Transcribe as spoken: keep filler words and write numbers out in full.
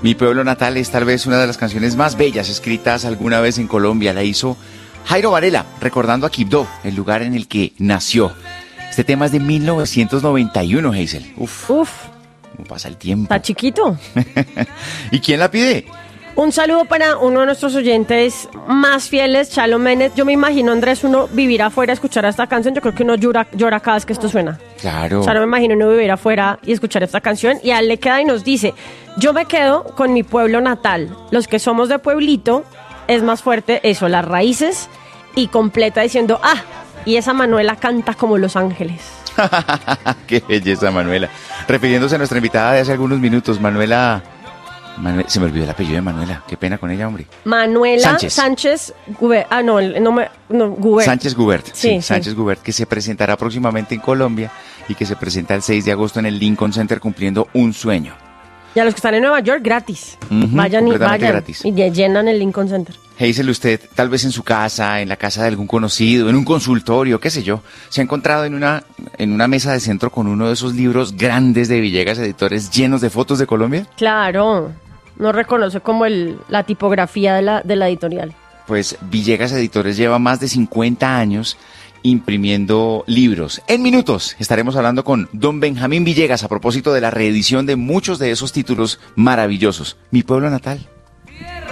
Mi pueblo natal es tal vez una de las canciones más bellas escritas alguna vez en Colombia. La hizo Jairo Varela, recordando a Quibdó, el lugar en el que nació. Este tema es de mil novecientos noventa y uno, Hazel. Uf, Uf, cómo pasa el tiempo. está chiquito. ¿Y quién la pide? Un saludo para uno de nuestros oyentes más fieles, Chalo Méndez. Yo me imagino, Andrés, uno vivir afuera, escuchar esta canción. Yo creo que uno llora, llora cada vez que esto suena. Claro. O sea, no me imagino uno vivir afuera y escuchar esta canción. Y a él le queda y nos dice, yo me quedo con mi pueblo natal. Los que somos de pueblito, es más fuerte eso, las raíces. Y completa diciendo, ah, y esa Manuela canta como Los Ángeles. Qué belleza, Manuela. Refiriéndose a nuestra invitada de hace algunos minutos, Manuela... Manuel, se me olvidó el apellido de Manuela. Qué pena con ella, hombre. Manuela Sánchez, Sánchez Gubert. Ah, no, el- no me. No, Gubert. Sánchez Gubert. Sí, Sí, sí. Sánchez Gubert, que se presentará próximamente en Colombia y que se presenta el seis de agosto en el Lincoln Center cumpliendo un sueño. Y a los que están en Nueva York, gratis. Ujú, vayan y completamente vayan. gratis. Y ya llenan el Lincoln Center. Hazel, usted, tal vez en su casa, en la casa de algún conocido, en un consultorio, qué sé yo, se ha encontrado en una, en una mesa de centro con uno de esos libros grandes de Villegas Editores llenos de fotos de Colombia. Claro. No reconoce como el, la tipografía de la, de la editorial. Pues Villegas Editores lleva más de cincuenta años imprimiendo libros. En minutos estaremos hablando con don Benjamín Villegas a propósito de la reedición de muchos de esos títulos maravillosos. Mi pueblo natal.